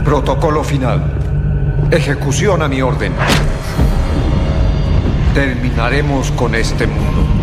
Protocolo final. Ejecución a mi orden. Terminaremos con este mundo.